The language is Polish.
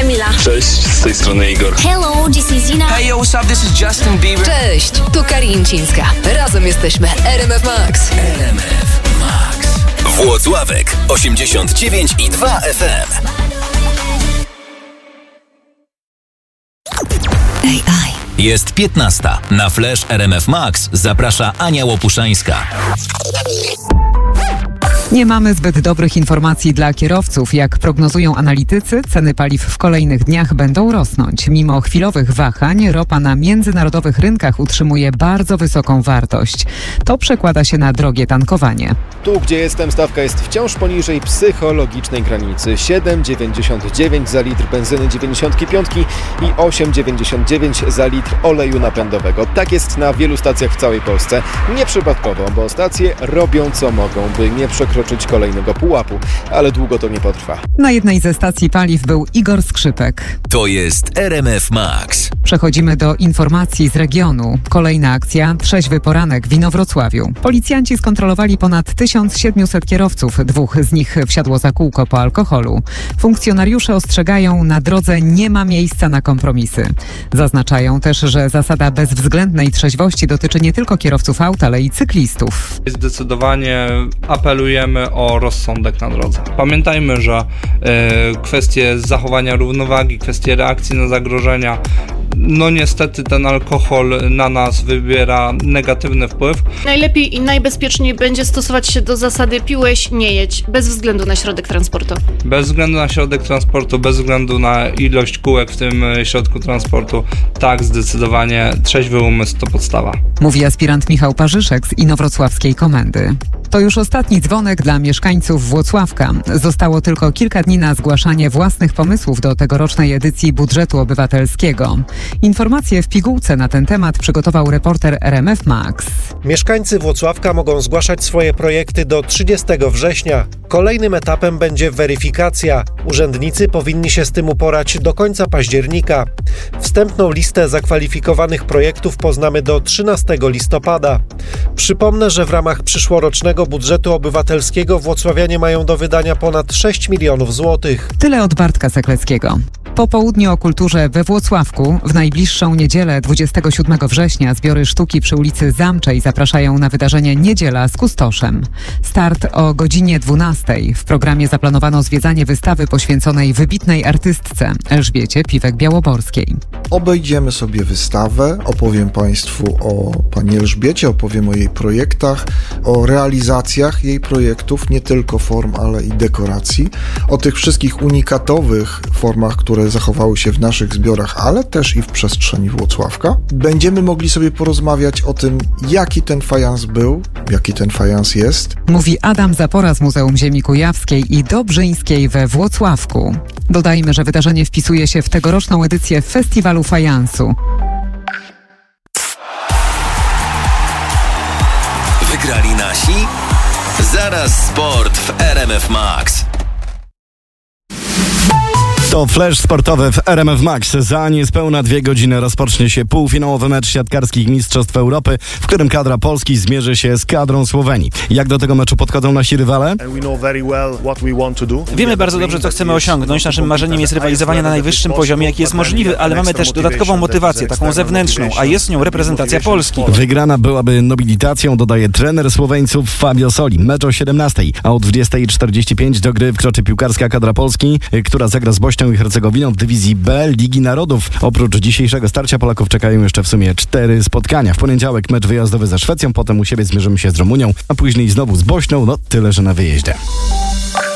Kamila. Cześć, z tej strony Igor. Hello, this is Zina. Hey, yo, what's up? This is Justin Bieber. Cześć, tu Karińczyńska. Razem jesteśmy RMF Max. RMF Max. Włocławek 89,2 FM. AI. Jest 15. Na Flash RMF Max zaprasza Ania Łopuszańska. Nie mamy zbyt dobrych informacji dla kierowców. Jak prognozują analitycy, ceny paliw w kolejnych dniach będą rosnąć. Mimo chwilowych wahań, ropa na międzynarodowych rynkach utrzymuje bardzo wysoką wartość. To przekłada się na drogie tankowanie. Tu, gdzie jestem, stawka jest wciąż poniżej psychologicznej granicy. 7,99 za litr benzyny 95 i 8,99 za litr oleju napędowego. Tak jest na wielu stacjach w całej Polsce. Nieprzypadkowo, bo stacje robią co mogą, by nie przekroczyć kolejnego pułapu, ale długo to nie potrwa. Na jednej ze stacji paliw był Igor Skrzypek. To jest RMF Max. Przechodzimy do informacji z regionu. Kolejna akcja, trzeźwy poranek w Inowrocławiu. Policjanci skontrolowali ponad 1700 kierowców. 2 z nich wsiadło za kółko po alkoholu. Funkcjonariusze ostrzegają, na drodze nie ma miejsca na kompromisy. Zaznaczają też, że zasada bezwzględnej trzeźwości dotyczy nie tylko kierowców aut, ale i cyklistów. Zdecydowanie apelujemy o rozsądek na drodze. Pamiętajmy, że kwestie zachowania równowagi, kwestie reakcji na zagrożenia, no niestety ten alkohol na nas wywiera negatywny wpływ. Najlepiej i najbezpieczniej będzie stosować się do zasady piłeś, nie jedź, bez względu na środek transportu. Bez względu na środek transportu, bez względu na ilość kółek w tym środku transportu, tak, zdecydowanie trzeźwy umysł to podstawa. Mówi aspirant Michał Parzyszek z inowrocławskiej komendy. To już ostatni dzwonek dla mieszkańców Włocławka. Zostało tylko kilka dni na zgłaszanie własnych pomysłów do tegorocznej edycji budżetu obywatelskiego. Informacje w pigułce na ten temat przygotował reporter RMF Max. Mieszkańcy Włocławka mogą zgłaszać swoje projekty do 30 września. Kolejnym etapem będzie weryfikacja. Urzędnicy powinni się z tym uporać do końca października. Wstępną listę zakwalifikowanych projektów poznamy do 13 listopada. Przypomnę, że w ramach przyszłorocznego budżetu obywatelskiego włocławianie mają do wydania ponad 6 milionów złotych. Tyle od Bartka Sekleckiego. Po południu o kulturze we Włocławku w najbliższą niedzielę 27 września zbiory sztuki przy ulicy Zamczej zapraszają na wydarzenie Niedziela z Kustoszem. Start o godzinie 12. W programie zaplanowano zwiedzanie wystawy poświęconej wybitnej artystce Elżbiecie Piwek-Białoborskiej. Obejdziemy sobie wystawę, opowiem Państwu o pani Elżbiecie, opowiem o jej projektach, o realizacjach jej projektów, nie tylko form, ale i dekoracji, o tych wszystkich unikatowych formach, które zachowały się w naszych zbiorach, ale też i w przestrzeni Włocławka. Będziemy mogli sobie porozmawiać o tym, jaki ten fajans był, jaki ten fajans jest. Mówi Adam Zapora z Muzeum Ziemi Kujawskiej i Dobrzyńskiej we Włocławku. Dodajmy, że wydarzenie wpisuje się w tegoroczną edycję Festiwalu Fajansu. Wygrali nasi? Zaraz sport w RMF Max. To flash sportowy w RMF Max. Za niespełna 2 godziny rozpocznie się półfinałowy mecz siatkarskich Mistrzostw Europy, w którym kadra Polski zmierzy się z kadrą Słowenii. Jak do tego meczu podchodzą nasi rywale? Wiemy bardzo dobrze, co chcemy osiągnąć. Naszym marzeniem jest rywalizowanie na najwyższym poziomie, jaki jest możliwy, ale mamy też dodatkową motywację, taką zewnętrzną, a jest nią reprezentacja Polski. Wygrana byłaby nobilitacją, dodaje trener Słoweńców Fabio Soli. Mecz o 17, a o 20:45 do gry wkroczy piłkarska kadra Polski, która zagra z Bośnią i Hercegowiną w dywizji B Ligi Narodów. Oprócz dzisiejszego starcia Polaków czekają jeszcze w sumie 4 spotkania. W poniedziałek mecz wyjazdowy ze Szwecją, potem u siebie zmierzymy się z Rumunią, a później znowu z Bośnią, no tyle, że na wyjeździe.